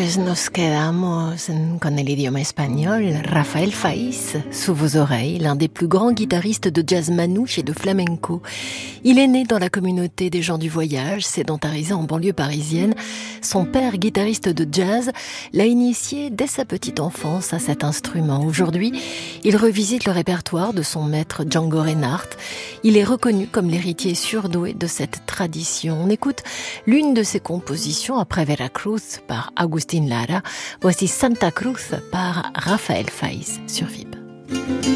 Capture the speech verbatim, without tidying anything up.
Pues nos quedamos con el idioma espagnol. Rafael Faiz, sous vos oreilles, l'un des plus grands guitaristes de jazz manouche et de flamenco. Il est né dans la communauté des gens du voyage, sédentarisé en banlieue parisienne. Son père, guitariste de jazz, l'a initié dès sa petite enfance à cet instrument. Aujourd'hui, il revisite le répertoire de son maître Django Reinhardt. Il est reconnu comme l'héritier surdoué de cette tradition. On écoute l'une de ses compositions après Veracruz par Agustín Lara. Voici Santa Cruz par Rafael Faiz sur V I B.